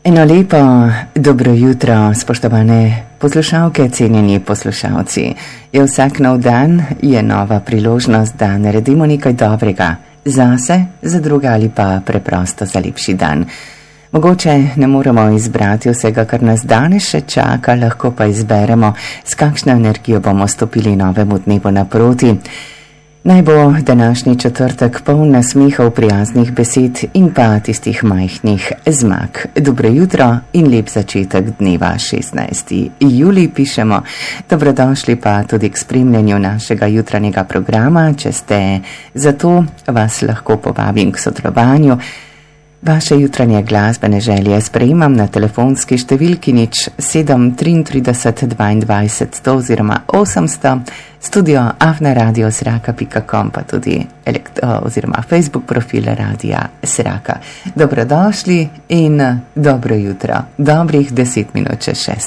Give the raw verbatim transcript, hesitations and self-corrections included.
Eno lepo dobro jutro, spoštovane poslušalke, cenjeni poslušalci. Je vsak nov dan, je nova priložnost, da naredimo nekaj dobrega zase, za druga ali pa preprosto za lepši dan. Mogoče ne moremo izbrati vsega, kar nas danes še čaka, lahko pa izberemo, s kakšno energijo bomo stopili novemu dnevu naproti. Naj bo današnji četrtek poln nasmehov, prijaznih besed in pa tistih majhnih zmag. Dobro jutro in lep začetek dneva šestnajsti julij pišemo. Dobrodošli pa tudi k spremljanju našega jutranjega programa. Če ste zato, vas lahko povabim k sodelovanju. Vaše jutranje glasbene želje sprejemam na telefonski številki nič sedem triintrideset dvaindvajset sto oziroma osemsto, studio afna radio sraka pika com, pa tudi elektro, oziroma Facebook profil Radia Sraka. Dobrodošli in dobro jutro. Dobrih deset minut čez šest.